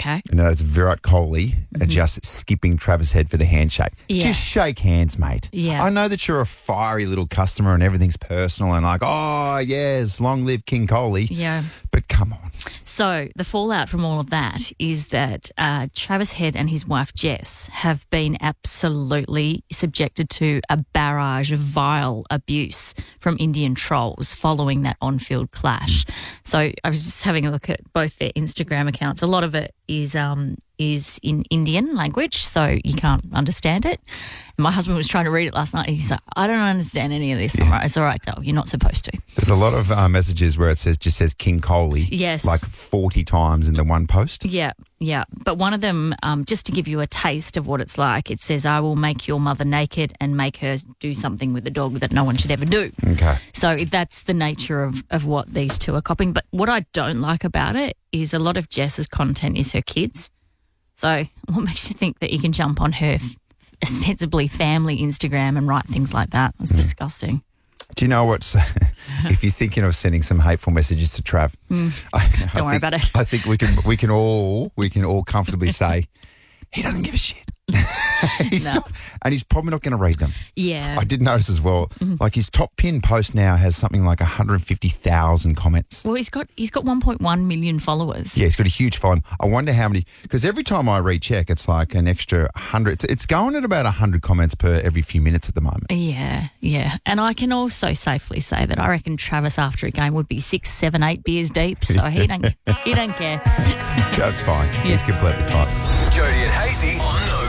Okay. And it's Virat Kohli just skipping Travis Head for the handshake. Yeah. Just shake hands, mate. Yeah. I know that you're a fiery little customer and everything's personal and like, oh, yes, long live King Kohli. Yeah. But come on. So the fallout from all of that is that Travis Head and his wife Jess have been absolutely subjected to a barrage of vile abuse from Indian trolls following that on-field clash. So I was just having a look at both their Instagram accounts. A lot of it is in Indian language, so you can't understand it. My husband was trying to read it last night. He's like, I don't understand any of this. I'm like, it's all right, Dale. You're not supposed to. There's a lot of messages where it just says King Kohli. Yes. Like 40 times in the one post. Yeah. But one of them, just to give you a taste of what it's like, it says, I will make your mother naked and make her do something with the dog that no one should ever do. Okay. So that's the nature of what these two are copying. But what I don't like about it is a lot of Jess's content is her kids. So what makes you think that you can jump on her ostensibly family Instagram and write things like that? It's disgusting. Do you know what's if you're thinking of sending some hateful messages to Trav? Don't worry about it. I think we can all comfortably say he doesn't give a shit. He's No. not, and he's probably not going to read them. Yeah. I did notice as well. Like his top pin post now has something like 150,000 comments. Well, he's got 1.1 million followers. Yeah, he's got a huge following. I wonder how many, because every time I recheck, it's like an extra 100. It's going at about 100 comments per every few minutes at the moment. Yeah. And I can also safely say that I reckon Travis after a game would be 6, 7, 8 beers deep. So he don't care. Trav's fine. He's completely fine. Jody and Hazy on